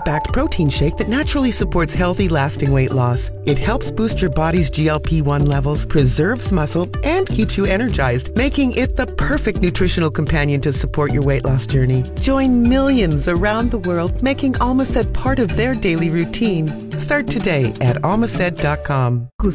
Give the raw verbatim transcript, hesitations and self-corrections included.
plant-backed protein shake that naturally supports healthy, lasting weight loss. It helps boost your body's G L P one levels, preserves muscle, and keeps you energized, making it the perfect nutritional companion to support your weight loss journey. Join millions around the world making Almacet part of their daily routine. Start today at almacet dot com.